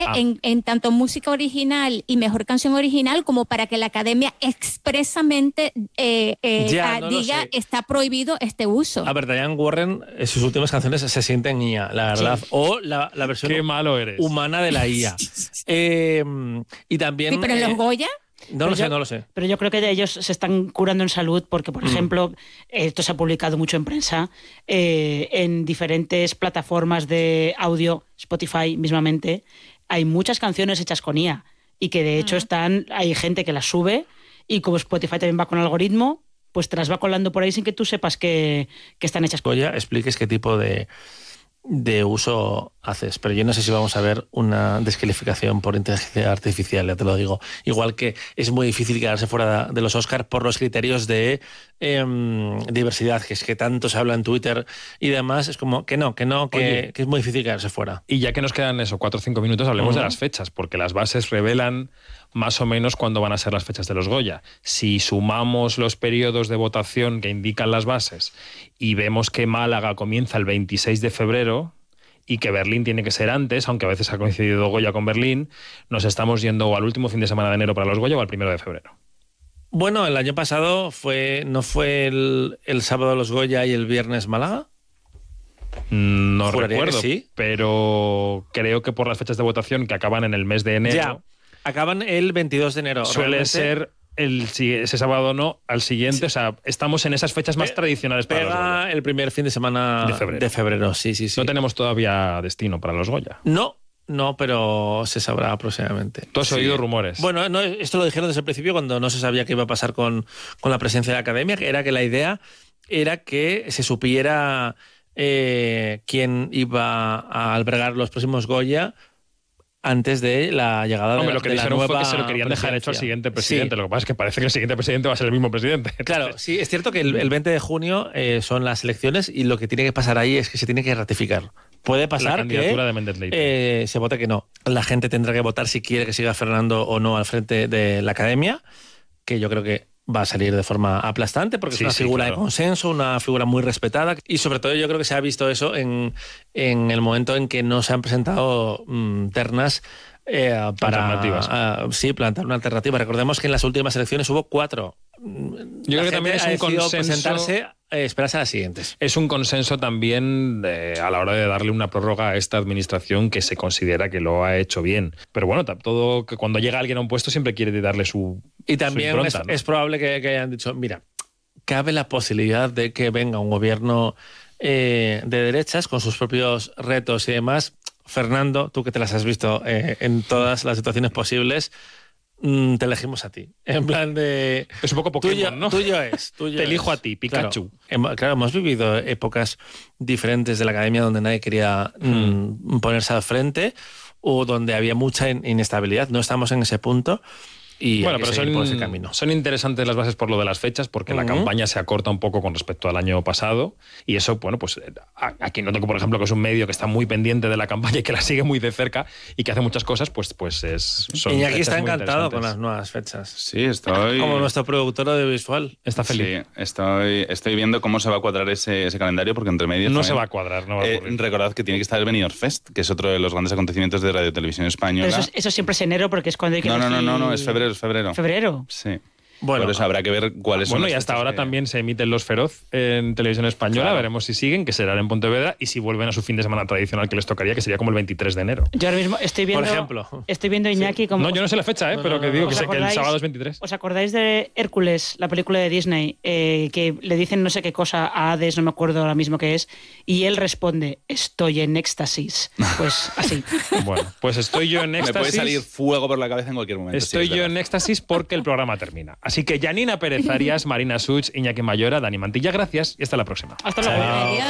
en tanto música original y mejor canción original, como para que la Academia expresamente diga está prohibido este uso. A ver, Diane Warren, en sus últimas canciones se siente en IA, la verdad. Sí. O la versión Qué malo eres. humana de la IA. Y también... Sí, pero en los Goya... No lo sé. Pero yo creo que ellos se están curando en salud porque, por ejemplo, esto se ha publicado mucho en prensa, en diferentes plataformas de audio, Spotify mismamente, hay muchas canciones hechas con IA y que de hecho hay gente que las sube y como Spotify también va con algoritmo, pues te las va colando por ahí sin que tú sepas que están hechas con IA. Expliques qué tipo de uso haces, pero yo no sé si vamos a ver una descalificación por inteligencia artificial, ya te lo digo. Igual que es muy difícil quedarse fuera de los Oscars por los criterios de diversidad, que es que tanto se habla en Twitter y demás, es como que es muy difícil quedarse fuera. Y ya que nos quedan 4 o 5 minutos, hablemos de las fechas, porque las bases revelan más o menos cuándo van a ser las fechas de los Goya. Si sumamos los periodos de votación que indican las bases y vemos que Málaga comienza el 26 de febrero y que Berlín tiene que ser antes, aunque a veces ha coincidido Goya con Berlín, nos estamos yendo al último fin de semana de enero para los Goya o al 1 de febrero. Bueno, el año pasado ¿no fue el sábado los Goya y el viernes Málaga? No recuerdo, sí, pero creo que por las fechas de votación que acaban en el mes de enero... Ya. Acaban el 22 de enero. Suele ser ese sábado al siguiente. Sí. O sea, estamos en esas fechas más tradicionales para los Goya. El primer fin de semana de febrero. Sí. No tenemos todavía destino para los Goya. No, pero se sabrá próximamente. ¿Tú has oído rumores? Bueno, esto lo dijeron desde el principio cuando no se sabía qué iba a pasar con la presencia de la Academia, que era que la idea era que se supiera quién iba a albergar los próximos Goya antes de la llegada de la nueva lo que dijeron fue que se lo querían dejar hecho al siguiente presidente. Sí. Lo que pasa es que parece que el siguiente presidente va a ser el mismo presidente. Claro, sí, es cierto que el 20 de junio son las elecciones y lo que tiene que pasar ahí es que se tiene que ratificar. Puede pasar la candidatura que de Méndez Leite. Se vote que no. La gente tendrá que votar si quiere que siga Fernando o no al frente de la Academia, que yo creo que va a salir de forma aplastante porque es una figura de consenso, una figura muy respetada y sobre todo yo creo que se ha visto eso en el momento en que no se han presentado ternas alternativas. Plantar una alternativa. Recordemos que en las últimas elecciones hubo 4. Yo creo que también es un consenso presentarse, esperarse a las siguientes. Es un consenso también a la hora de darle una prórroga a esta administración que se considera que lo ha hecho bien. Pero bueno, todo que cuando llega alguien a un puesto siempre quiere darle su Y también impronta, ¿no? Es probable que hayan dicho, mira, cabe la posibilidad de que venga un gobierno de derechas con sus propios retos y demás. Fernando, tú que te las has visto en todas las situaciones posibles, te elegimos a ti. En plan de... Es un poco Pokémon, ¿no? Tuyo es. Te elijo a ti, Pikachu. Claro, hemos vivido épocas diferentes de la Academia donde nadie quería ponerse al frente o donde había mucha inestabilidad. No estamos en ese punto. Y bueno, pero son interesantes las bases por lo de las fechas, porque la campaña se acorta un poco con respecto al año pasado, y eso, bueno, pues aquí noto, por ejemplo, que es un medio que está muy pendiente de la campaña y que la sigue muy de cerca y que hace muchas cosas, pues son y aquí está encantado con las nuevas fechas. Sí, estoy... Como nuestro productor audiovisual. Está feliz. Sí, estoy viendo cómo se va a cuadrar ese calendario, porque entre medias... No se va a cuadrar, no va a ocurrir. Recordad que tiene que estar el Benidorm Fest, que es otro de los grandes acontecimientos de Radio y Televisión Española. Pero eso siempre es enero, porque es cuando hay que No, es febrero. ¿Febrero? Sí. Bueno, por eso habrá que ver cuáles son. Bueno, y hasta ahora también se emiten Los Feroz en Televisión Española. Claro. Veremos si siguen, que serán en Pontevedra, y si vuelven a su fin de semana tradicional que les tocaría, que sería como el 23 de enero. Yo ahora mismo estoy viendo... Por ejemplo. Estoy viendo Iñaki como... No, yo no sé la fecha, pero que digo que el sábado es 23. ¿Os acordáis de Hércules, la película de Disney, que le dicen no sé qué cosa a Hades, no me acuerdo ahora mismo qué es, y él responde, estoy en éxtasis? Pues así. Bueno, pues estoy yo en éxtasis. Me puede salir fuego por la cabeza en cualquier momento. Estoy yo en éxtasis porque el programa termina. Así que Janina Pérez Arias, Marina Such, Iñaki Mayora, Dani Mantilla, gracias y hasta la próxima. Hasta luego.